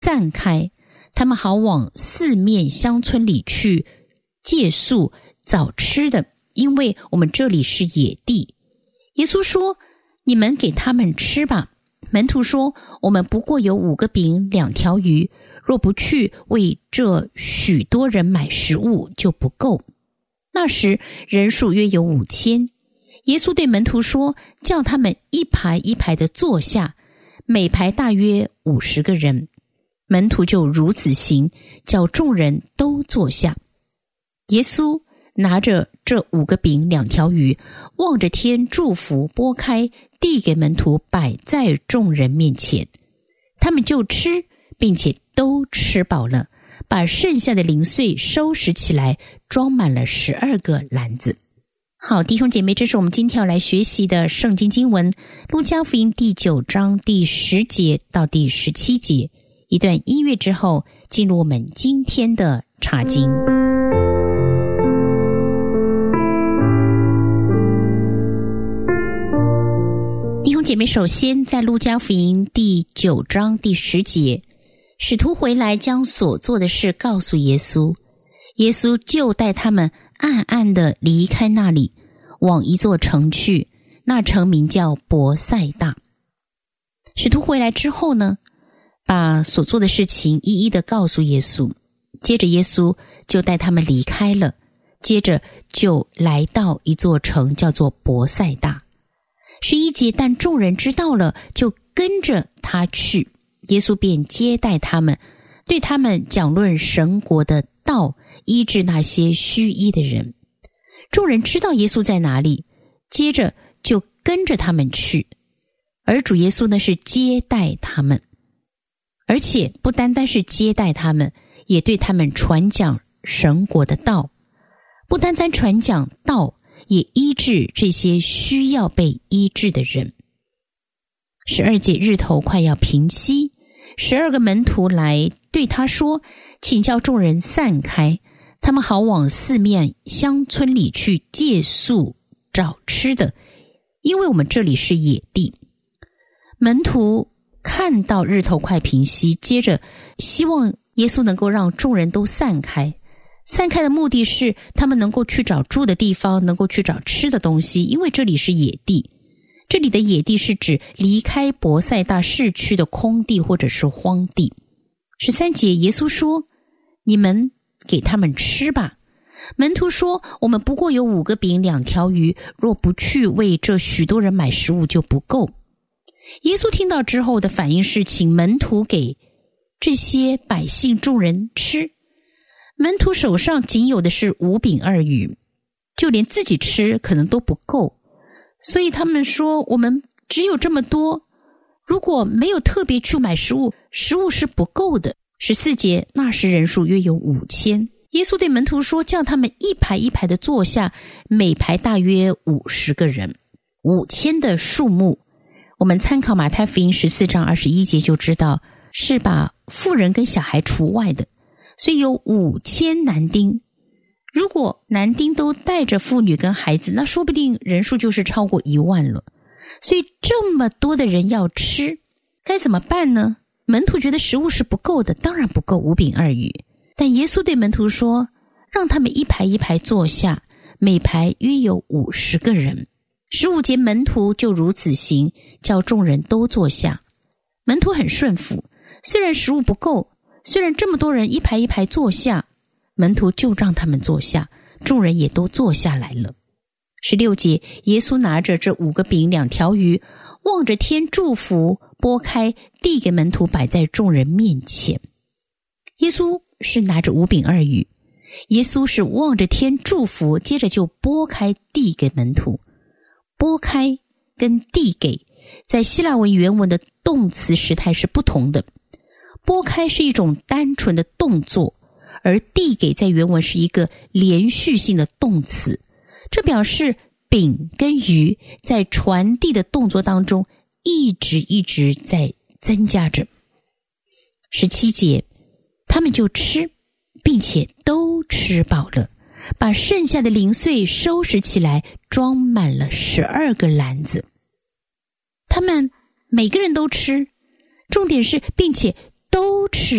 散开，他们好往四面乡村里去借宿找吃的，因为我们这里是野地。耶稣说，你们给他们吃吧。门徒说，我们不过有5个饼2条鱼，若不去为这许多人买食物，就不够。那时人数约有5000。耶稣对门徒说，叫他们一排一排的坐下，每排大约50个人。门徒就如此行，叫众人都坐下。耶稣拿着这5个饼2条鱼，望着天祝福，拨开，递给门徒，摆在众人面前。他们就吃，并且都吃饱了，把剩下的零碎收拾起来，装满了12个篮子。好，弟兄姐妹，这是我们今天要来学习的圣经经文，路加福音第9章第10节到第17节。一段音乐之后，进入我们今天的查经。弟兄姐妹，首先在路加福音第9章第10节，使徒回来将所做的事告诉耶稣，耶稣就带他们暗暗地离开那里，往一座城去，那城名叫伯赛大。使徒回来之后呢，把所做的事情一一的告诉耶稣，接着耶稣就带他们离开了，接着就来到一座城叫做伯赛大。11节，但众人知道了，就跟着他去，耶稣便接待他们，对他们讲论神国的道，医治那些虚医的人。众人知道耶稣在哪里，接着就跟着他们去，而主耶稣呢是接待他们，而且不单单是接待他们，也对他们传讲神国的道。不单单传讲道，也医治这些需要被医治的人。12节，日头快要平息，12个门徒来对他说，请叫众人散开，他们好往四面乡村里去借宿找吃的，因为我们这里是野地。门徒看到日头快平息，接着希望耶稣能够让众人都散开。散开的目的是他们能够去找住的地方，能够去找吃的东西，因为这里是野地。这里的野地是指离开伯赛大市区的空地或者是荒地。13节，耶稣说，你们给他们吃吧。门徒说，我们不过有5个饼2条鱼，若不去为这许多人买食物，就不够。耶稣听到之后的反应是，请门徒给这些百姓众人吃。门徒手上仅有的是5饼2鱼，就连自己吃可能都不够，所以他们说，我们只有这么多，如果没有特别去买食物，食物是不够的。14节，那时人数约有5000。耶稣对门徒说，叫他们一排一排的坐下，每排大约50个人。5000的数目，我们参考马太福音14章21节就知道，是把妇人跟小孩除外的，所以有5000男丁。如果男丁都带着妇女跟孩子，那说不定人数就是超过1万了。所以这么多的人要吃，该怎么办呢？门徒觉得食物是不够的，当然不够5饼2鱼。但耶稣对门徒说，让他们一排一排坐下，每排约有50个人。15节，门徒就如此行，叫众人都坐下。门徒很顺服，虽然食物不够，虽然这么多人一排一排坐下，门徒就让他们坐下，众人也都坐下来了。16节，耶稣拿着这5个饼2条鱼，望着天祝福，拨开，递给门徒，摆在众人面前。耶稣是拿着5饼2鱼，耶稣是望着天祝福，接着就拨开递给门徒。拨开跟递给在希腊文原文的动词时态是不同的。拨开是一种单纯的动作，而递给在原文是一个连续性的动词，这表示饼跟鱼在传递的动作当中一直在增加着。17节，他们就吃，并且都吃饱了，把剩下的零碎收拾起来，装满了12个篮子。他们每个人都吃，重点是并且都吃